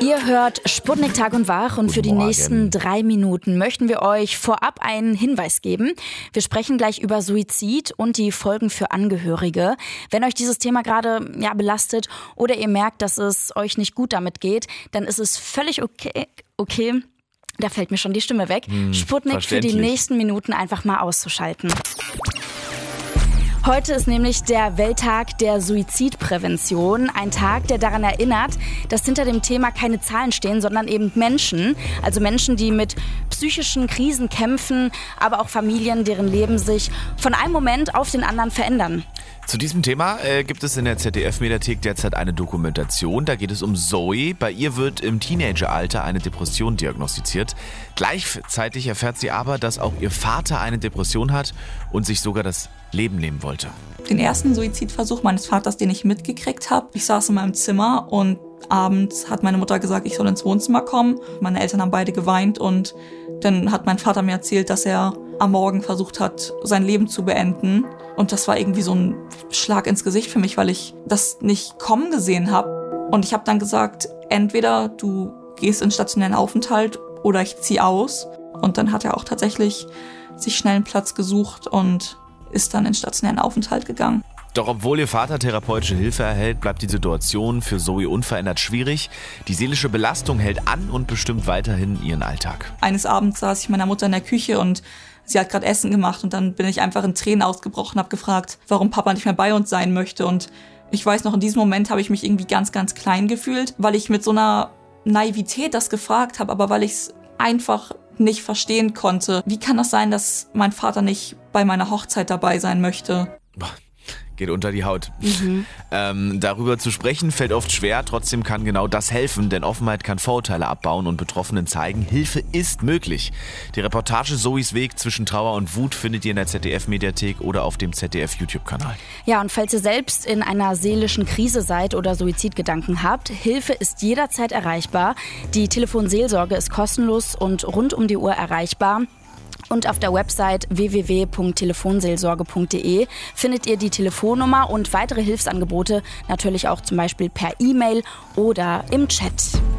Ihr hört Sputnik Tag und Wach und für die nächsten 3 Minuten möchten wir euch vorab einen Hinweis geben. Wir sprechen gleich über Suizid und die Folgen für Angehörige. Wenn euch dieses Thema gerade belastet oder ihr merkt, dass es euch nicht gut damit geht, dann ist es völlig okay. Da fällt mir schon die Stimme weg. Sputnik für die nächsten Minuten einfach mal auszuschalten. Heute ist nämlich der Welttag der Suizidprävention. Ein Tag, der daran erinnert, dass hinter dem Thema keine Zahlen stehen, sondern eben Menschen. Also Menschen, die mit psychischen Krisen kämpfen, aber auch Familien, deren Leben sich von einem Moment auf den anderen verändern. Zu diesem Thema gibt es in der ZDF-Mediathek derzeit eine Dokumentation. Da geht es um Zoe. Bei ihr wird im Teenageralter eine Depression diagnostiziert. Gleichzeitig erfährt sie aber, dass auch ihr Vater eine Depression hat und sich sogar das Leben nehmen wollte. Den ersten Suizidversuch meines Vaters, den ich mitgekriegt habe, ich saß in meinem Zimmer und abends hat meine Mutter gesagt, ich soll ins Wohnzimmer kommen. Meine Eltern haben beide geweint und dann hat mein Vater mir erzählt, dass er am Morgen versucht hat, sein Leben zu beenden. Und das war irgendwie so ein Schlag ins Gesicht für mich, weil ich das nicht kommen gesehen habe. Und ich habe dann gesagt, entweder du gehst in stationären Aufenthalt oder ich ziehe aus. Und dann hat er auch tatsächlich sich schnell einen Platz gesucht und ist dann in stationären Aufenthalt gegangen. Doch obwohl ihr Vater therapeutische Hilfe erhält, bleibt die Situation für Zoe unverändert schwierig. Die seelische Belastung hält an und bestimmt weiterhin ihren Alltag. Eines Abends saß ich mit meiner Mutter in der Küche und sie hat gerade Essen gemacht und dann bin ich einfach in Tränen ausgebrochen, habe gefragt, warum Papa nicht mehr bei uns sein möchte. Und ich weiß noch, in diesem Moment habe ich mich irgendwie ganz, ganz klein gefühlt, weil ich mit so einer Naivität das gefragt habe, aber weil ich es einfach nicht verstehen konnte. Wie kann das sein, dass mein Vater nicht bei meiner Hochzeit dabei sein möchte? Geht unter die Haut. Darüber zu sprechen fällt oft schwer, trotzdem kann genau das helfen, denn Offenheit kann Vorurteile abbauen und Betroffenen zeigen, Hilfe ist möglich. Die Reportage Zoes Weg zwischen Trauer und Wut findet ihr in der ZDF-Mediathek oder auf dem ZDF-YouTube-Kanal. Ja, und falls ihr selbst in einer seelischen Krise seid oder Suizidgedanken habt, Hilfe ist jederzeit erreichbar. Die Telefonseelsorge ist kostenlos und rund um die Uhr erreichbar. Und auf der Website www.telefonseelsorge.de findet ihr die Telefonnummer und weitere Hilfsangebote, natürlich auch zum Beispiel per E-Mail oder im Chat.